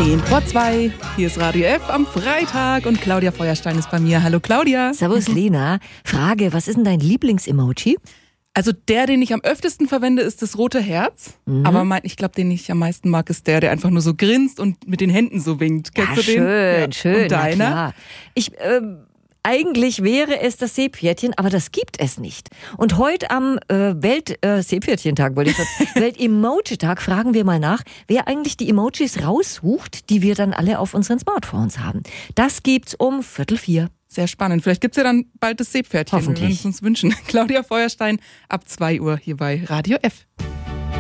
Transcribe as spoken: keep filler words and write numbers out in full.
Zehn vor zwei. Hier ist Radio F am Freitag und Claudia Feuerstein ist bei mir. Hallo Claudia. Servus Lena. Frage, was ist denn dein Lieblings-Emoji? Also der, den ich am öftesten verwende, ist das rote Herz. Mhm. Aber mein, ich glaube, den ich am meisten mag, ist der, der einfach nur so grinst und mit den Händen so winkt. Kennst ja, du den? Schön, ja. schön. Und deiner? Ich, ähm, eigentlich wäre es das Seepferdchen, aber das gibt es nicht. Und heute am äh, Welt-Seepferdchen-Tag, äh, wollte ich sagen, Welt-Emoji-Tag, fragen wir mal nach, wer eigentlich die Emojis raussucht, die wir dann alle auf unseren Smartphones haben. Das gibt's um Viertel vier. Sehr spannend. Vielleicht gibt's ja dann bald das Seepferdchen. Hoffentlich. Wir würden es uns wünschen. Claudia Feuerstein ab zwei Uhr hier bei Radio F.